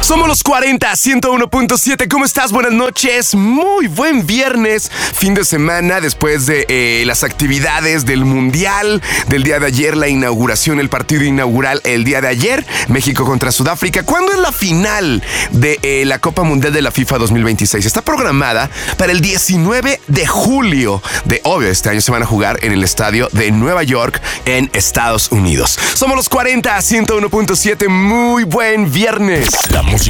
Somos los 40, 101.7. ¿Cómo estás? Buenas noches. Muy buen viernes, fin de semana, después de las actividades del Mundial del día de ayer, la inauguración, el partido inaugural el día de ayer, México contra Sudáfrica. ¿Cuándo es la final de la Copa Mundial de la FIFA 2026? Está programada para el 19 de julio de obvio. Este año se van a jugar en el estadio de Nueva York en Estados Unidos. Somos los 40, 101.7. Muy buen viernes. La